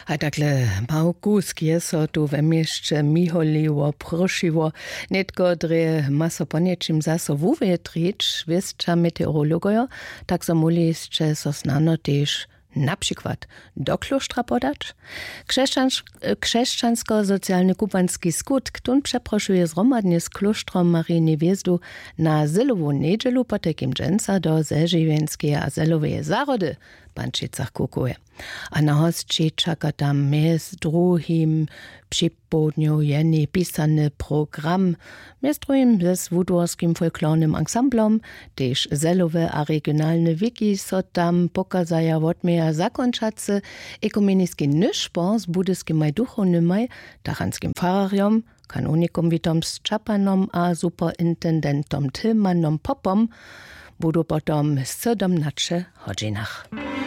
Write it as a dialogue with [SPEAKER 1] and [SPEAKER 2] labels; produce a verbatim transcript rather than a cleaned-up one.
[SPEAKER 1] A takle małkuski so tu we mieście miholiło, proszyło, netko dre maso ponieczym zaso wuwietrić, wieszcza meteorologojo, tak so muli jeszcze so znano też na przykład do klosztra podać. Krzeszczansko-socjalny-kupanski skutk tun przeproszuje zgromadnie z klosztrom Marii Niewiezdu na Zylową niedzielu po takim dżęca do Zeżywienskiej a Zelowej zarody Panczycach kukuje. A na hoscie czeka tam z drugim przypodniu jeny pisany program, z drugim ze swudworskim folklornym ensemblom, też zelowe a regionalne wiki so tam pokazaja wotmeja zakończacy ekumeniski nyszpor z buddyskim duchownym tachanskim farariom, kanonikom Witom z Czapanom a superintendentom Tilmanom Popom, budu potom z siedemnaście godzinach.